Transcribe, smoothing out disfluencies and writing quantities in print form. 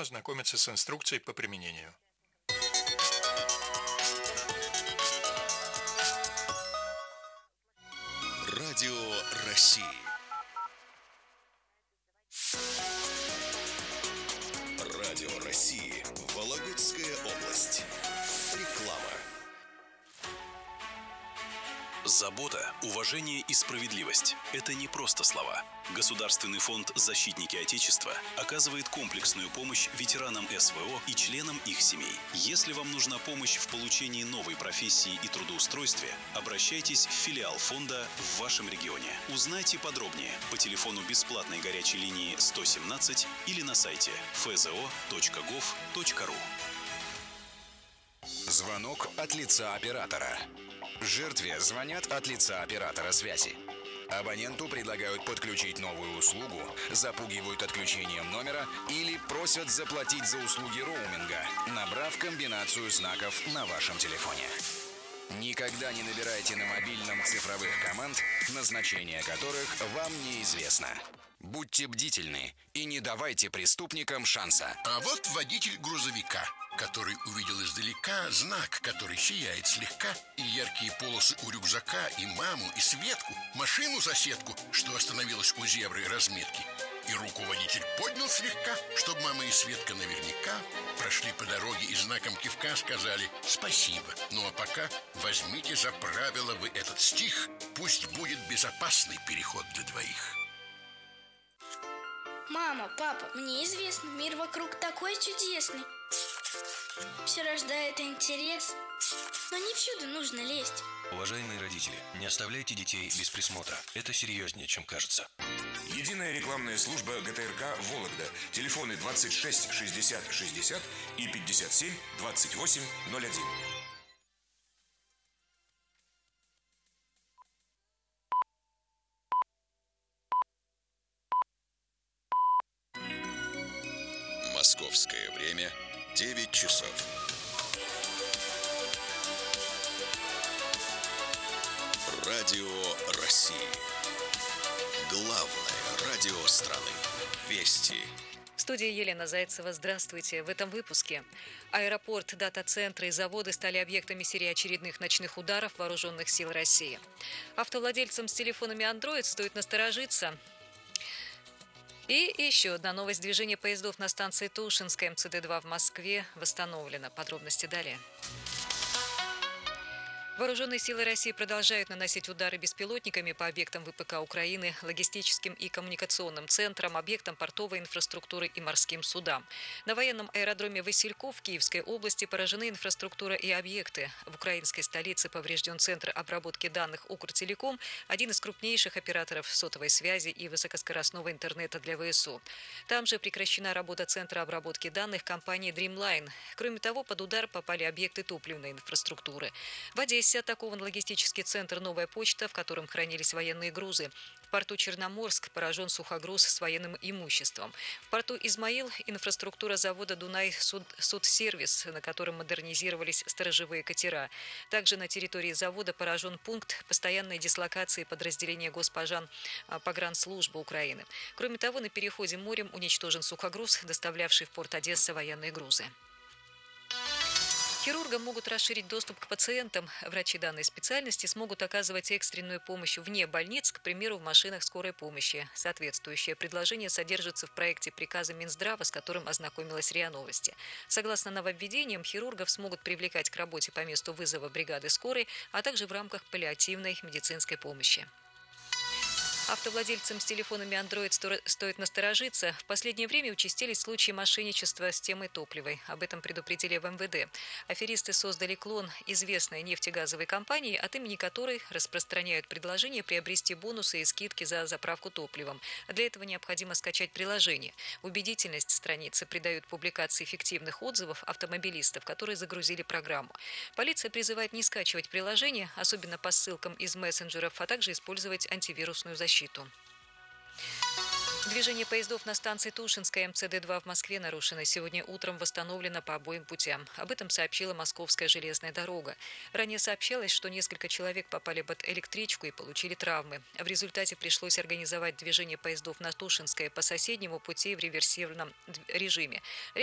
ознакомиться с инструкцией по применению. Радио России. Радио России. Вологодская область. Реклама. Забота, уважение и справедливость – это не просто слова. Государственный фонд «Защитники Отечества» оказывает комплексную помощь ветеранам СВО и членам их семей. Если вам нужна помощь в получении новой профессии и трудоустройстве, обращайтесь в филиал фонда в вашем регионе. Узнайте подробнее по телефону бесплатной горячей линии 117 или на сайте fzo.gov.ru. Звонок от лица оператора. Жертве звонят от лица оператора связи. Абоненту предлагают подключить новую услугу, запугивают отключением номера или просят заплатить за услуги роуминга, набрав комбинацию знаков на вашем телефоне. Никогда не набирайте на мобильном цифровых команд, назначение которых вам неизвестно. Будьте бдительны и не давайте преступникам шанса. А вот водитель грузовика, который увидел издалека знак, который сияет слегка, и яркие полосы у рюкзака, и маму, и Светку, машину-соседку, что остановилась у зебры разметки. И руку водитель поднял слегка, чтобы мама и Светка наверняка прошли по дороге и знаком кивка сказали «спасибо». Ну а пока возьмите за правило вы этот стих, пусть будет безопасный переход для двоих. Мама, папа, мне известно, мир вокруг такой чудесный. Все рождает интерес, но не всюду нужно лезть. Уважаемые родители, не оставляйте детей без присмотра. Это серьезнее, чем кажется. Единая рекламная служба ГТРК «Вологда». Телефоны 26 60 60 и 57 28 01. Московское время 9 часов. Радио России. Главное радио страны. Вести. В студии Елена Зайцева. Здравствуйте. В этом выпуске. Аэропорт, дата-центры и заводы стали объектами серии очередных ночных ударов вооруженных сил России. Автовладельцам с телефонами Android стоит насторожиться. И еще одна новость. Движение поездов на станции Тушинская МЦД-2 в Москве восстановлено. Подробности далее. Вооруженные силы России продолжают наносить удары беспилотниками по объектам ВПК Украины, логистическим и коммуникационным центрам, объектам портовой инфраструктуры и морским судам. На военном аэродроме Васильков в Киевской области поражены инфраструктура и объекты. В украинской столице поврежден центр обработки данных Укртелеком, один из крупнейших операторов сотовой связи и высокоскоростного интернета для ВСУ. Там же прекращена работа центра обработки данных компании Dreamline. Кроме того, под удар попали объекты топливной инфраструктуры. В Одессе атакован логистический центр «Новая почта», в котором хранились военные грузы. В порту Черноморск поражен сухогруз с военным имуществом. В порту Измаил инфраструктура завода «Дунай Судсервис», на котором модернизировались сторожевые катера. Также на территории завода поражен пункт постоянной дислокации подразделения Госпогранслужбы Украины. Кроме того, на переходе морем уничтожен сухогруз, доставлявший в порт Одесса военные грузы. Хирургам могут расширить доступ к пациентам. Врачи данной специальности смогут оказывать экстренную помощь вне больниц, к примеру, в машинах скорой помощи. Соответствующее предложение содержится в проекте приказа Минздрава, с которым ознакомилась РИА Новости. Согласно нововведениям, хирургов смогут привлекать к работе по месту вызова бригады скорой, а также в рамках паллиативной медицинской помощи. Автовладельцам с телефонами Android стоит насторожиться. В последнее время участились случаи мошенничества с темой топливой. Об этом предупредили в МВД. Аферисты создали клон известной нефтегазовой компании, от имени которой распространяют предложение приобрести бонусы и скидки за заправку топливом. Для этого необходимо скачать приложение. Убедительность страницы придают публикации фиктивных отзывов автомобилистов, которые загрузили программу. Полиция призывает не скачивать приложение, особенно по ссылкам из мессенджеров, а также использовать антивирусную защиту. Движение поездов на станции Тушинская МЦД-2 в Москве нарушено. Сегодня утром восстановлено по обоим путям. Об этом сообщила Московская железная дорога. Ранее сообщалось, что несколько человек попали под электричку и получили травмы. В результате пришлось организовать движение поездов на Тушинское по соседнему пути в реверсивном режиме.